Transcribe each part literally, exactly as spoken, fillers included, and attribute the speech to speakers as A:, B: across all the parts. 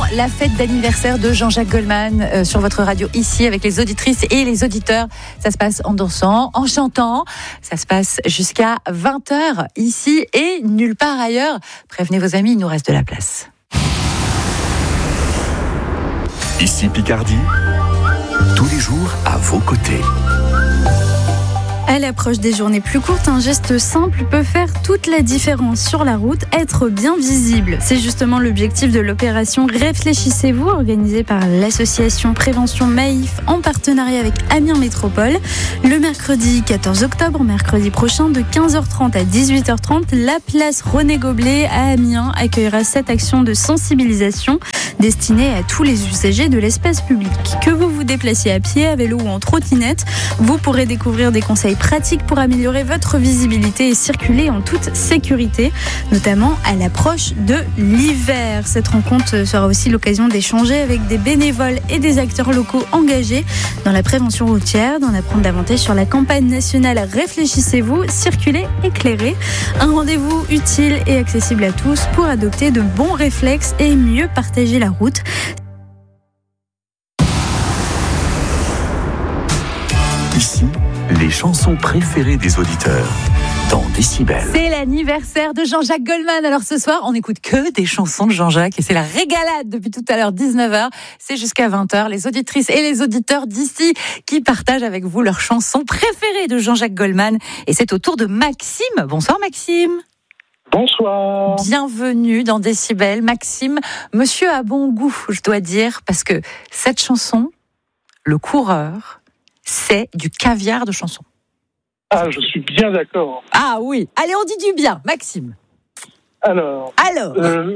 A: la fête d'anniversaire de Jean-Jacques Goldman euh, sur votre radio ici avec les auditrices et les auditeurs. Ça se passe en dansant, en chantant. Ça se passe jusqu'à vingt heures ici et nulle part ailleurs. Prévenez vos amis, il nous reste de la place.
B: Ici Picardie, tous les jours à vos côtés.
C: À l'approche des journées plus courtes, un geste simple peut faire toute la différence sur la route, être bien visible. C'est justement l'objectif de l'opération Réfléchissez-vous, organisée par l'association Prévention Maïf en partenariat avec Amiens Métropole. Le mercredi quatorze octobre, mercredi prochain, de quinze heures trente à dix-huit heures trente, la place René Goblet à Amiens accueillera cette action de sensibilisation destinée à tous les usagers de l'espace public. Que vous vous déplaciez à pied, à vélo ou en trottinette, vous pourrez découvrir des conseils pratiques pour améliorer votre visibilité et circuler en toute sécurité, notamment à l'approche de l'hiver. Cette rencontre sera aussi l'occasion d'échanger avec des bénévoles et des acteurs locaux engagés dans la prévention routière, d'en apprendre davantage sur la campagne nationale Réfléchissez-vous, circuler éclairé. Un rendez-vous utile et accessible à tous pour adopter de bons réflexes et mieux partager la route.
B: Ici, les chansons préférées des auditeurs dans Décibel.
A: C'est l'anniversaire de Jean-Jacques Goldman. Alors ce soir, on n'écoute que des chansons de Jean-Jacques et c'est la régalade depuis tout à l'heure, dix-neuf heures. C'est jusqu'à vingt heures. Les auditrices et les auditeurs d'ici qui partagent avec vous leurs chansons préférées de Jean-Jacques Goldman. Et c'est au tour de Maxime. Bonsoir Maxime.
D: Bonsoir.
A: Bienvenue dans Décibel. Maxime, monsieur a bon goût, je dois dire, parce que cette chanson, Le Coureur, c'est du caviar de chanson.
D: Ah, je suis bien d'accord.
A: Ah oui. Allez, on dit du bien. Maxime.
D: Alors,
A: Alors.
D: Euh,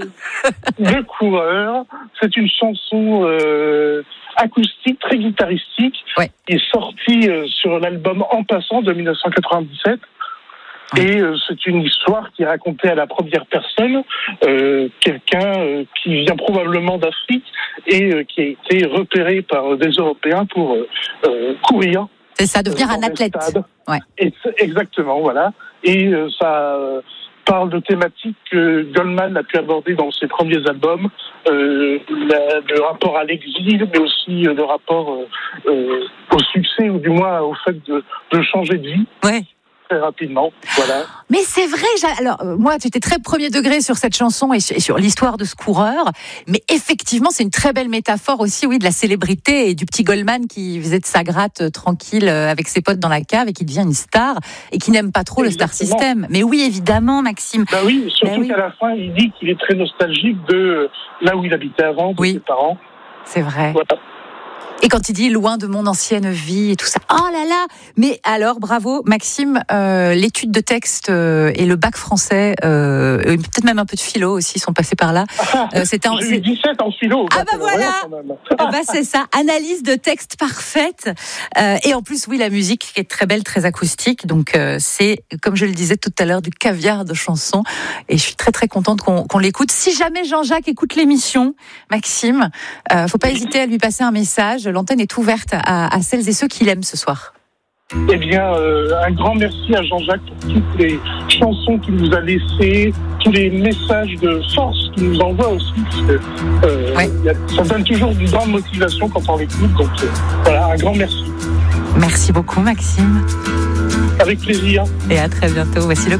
D: Le Coureur, c'est une chanson euh, acoustique, très guitaristique, ouais. qui est sortie euh, sur l'album En Passant de dix-neuf cent quatre-vingt-dix-sept. Ouais. Et euh, c'est une histoire qui est racontée à la première personne, euh, quelqu'un euh, qui vient probablement d'Afrique et euh, qui a été repéré par des Européens pour euh, euh, courir.
A: C'est ça, devenir euh, un athlète. Ouais.
D: Et, exactement, voilà. Et euh, ça euh, parle de thématiques que Goldman a pu aborder dans ses premiers albums, euh, la, le rapport à l'exil, mais aussi euh, le rapport euh, euh, au succès, ou du moins au fait de, de changer de vie.
A: Ouais.
D: Très rapidement, voilà.
A: Mais c'est vrai, alors moi j'étais très premier degré sur cette chanson et sur l'histoire de ce coureur, mais effectivement c'est une très belle métaphore aussi, oui, de la célébrité et du petit Goldman qui faisait de sa gratte tranquille avec ses potes dans la cave et qui devient une star et qui n'aime pas trop Exactement. Le star system. Mais oui, évidemment, Maxime.
D: Bah oui, surtout
A: bah oui.
D: qu'à la fin il dit qu'il est très nostalgique de là où il habitait avant, de oui. ses parents.
A: C'est vrai.
D: Voilà.
A: Et quand il dit loin de mon ancienne vie et tout ça, oh là là. Mais alors, bravo Maxime, euh, l'étude de texte euh, et le bac français, euh, peut-être même un peu de philo aussi, sont passés par là.
D: Euh, c'était en, J'ai eu dix-sept en philo.
A: Ah bah voilà. Ah bah c'est ça, analyse de texte parfaite. Euh, et en plus, oui, la musique qui est très belle, très acoustique. Donc euh, c'est, comme je le disais tout à l'heure, du caviar de chansons. Et je suis très très contente qu'on, qu'on l'écoute. Si jamais Jean-Jacques écoute l'émission, Maxime, euh, faut pas hésiter à lui passer un message. L'antenne est ouverte à, à celles et ceux qui l'aiment ce soir.
D: Eh bien, euh, un grand merci à Jean-Jacques pour toutes les chansons qu'il nous a laissées, tous les messages de force qu'il nous envoie aussi. Parce que, euh, ouais. y a, ça donne toujours une grande motivation quand on l'écoute. Donc euh, voilà, un grand merci.
A: Merci beaucoup Maxime.
D: Avec plaisir.
A: Et à très bientôt. Voici le